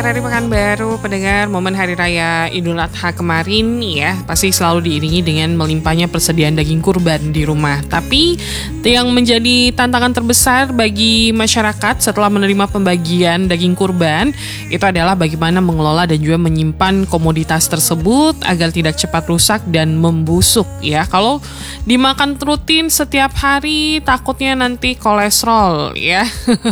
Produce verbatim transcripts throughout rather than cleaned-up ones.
R R I Pekanbaru, pendengar, momen Hari Raya Idul Adha kemarin ya pasti selalu diiringi dengan melimpahnya persediaan daging kurban di rumah. Tapi yang menjadi tantangan terbesar bagi masyarakat setelah menerima pembagian daging kurban itu adalah bagaimana mengelola dan juga menyimpan komoditas tersebut agar tidak cepat rusak dan membusuk ya. Kalau dimakan rutin setiap hari takutnya nanti kolesterol ya.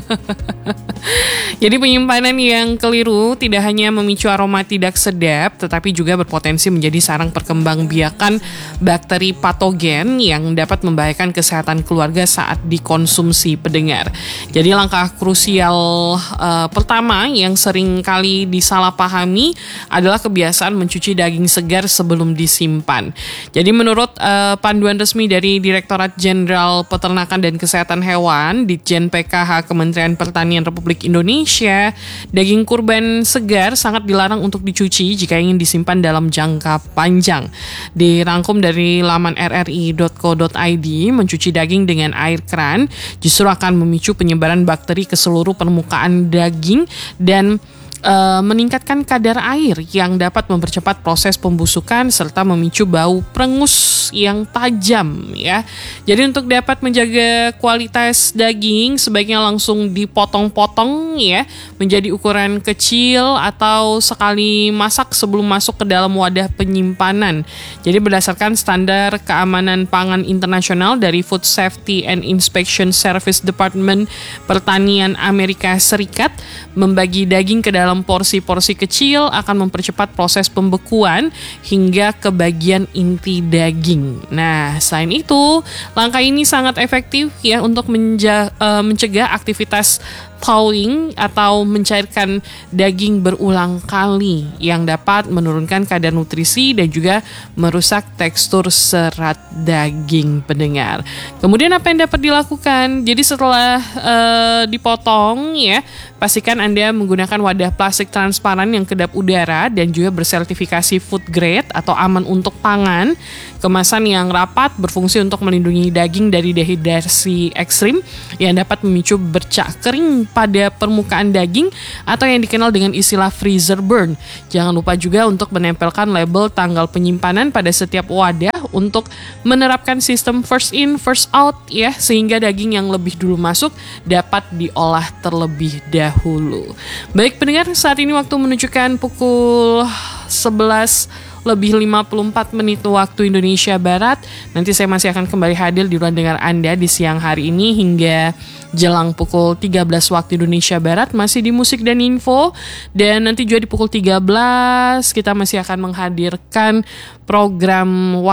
Jadi penyimpanan yang keliru tidak hanya memicu aroma tidak sedap, tetapi juga berpotensi menjadi sarang perkembangbiakan bakteri patogen yang dapat membahayakan kesehatan keluarga saat dikonsumsi, pendengar. Jadi langkah krusial uh, pertama yang sering kali disalahpahami adalah kebiasaan mencuci daging segar sebelum disimpan. Jadi menurut uh, panduan resmi dari Direktorat Jenderal Peternakan dan Kesehatan Hewan, Ditjen P K H Kementerian Pertanian Republik Indonesia, daging kurban segar sangat dilarang untuk dicuci jika ingin disimpan dalam jangka panjang. Dirangkum dari laman r r i dot co dot i d, mencuci daging dengan air keran justru akan memicu penyebaran bakteri ke seluruh permukaan daging dan Uh, meningkatkan kadar air yang dapat mempercepat proses pembusukan serta memicu bau prengus yang tajam ya. Jadi untuk dapat menjaga kualitas daging sebaiknya langsung dipotong-potong ya menjadi ukuran kecil atau sekali masak sebelum masuk ke dalam wadah penyimpanan. Jadi berdasarkan standar keamanan pangan internasional dari Food Safety and Inspection Service Department Pertanian Amerika Serikat, membagi daging ke dalam dalam porsi-porsi kecil akan mempercepat proses pembekuan hingga ke bagian inti daging. Nah, selain itu, langkah ini sangat efektif ya untuk menja- uh, mencegah aktivitas thawing atau mencairkan daging berulang kali yang dapat menurunkan kadar nutrisi dan juga merusak tekstur serat daging, pendengar. Kemudian apa yang dapat dilakukan? Jadi setelah uh, dipotong ya, pastikan Anda menggunakan wadah plastik transparan yang kedap udara dan juga bersertifikasi food grade atau aman untuk pangan. Kemasan yang rapat berfungsi untuk melindungi daging dari dehidrasi ekstrim yang dapat memicu bercak kering pada permukaan daging atau yang dikenal dengan istilah freezer burn. Jangan lupa juga untuk menempelkan label tanggal penyimpanan pada setiap wadah untuk menerapkan sistem first in first out ya, sehingga daging yang lebih dulu masuk dapat diolah terlebih dahulu. Baik pendengar, saat ini waktu menunjukkan pukul sebelas lebih lima puluh empat menit waktu Indonesia Barat. Nanti saya masih akan kembali hadir di ruang dengar Anda di siang hari ini hingga jelang pukul tiga belas waktu Indonesia Barat, masih di musik dan info. Dan nanti juga di pukul tiga belas kita masih akan menghadirkan program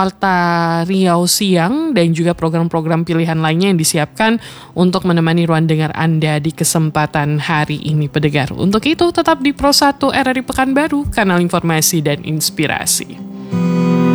Warta Riau Siang dan juga program-program pilihan lainnya yang disiapkan untuk menemani ruang dengar Anda di kesempatan hari ini, pendengar. Untuk itu tetap di Pro satu R R I Pekanbaru, kanal informasi dan inspirasi.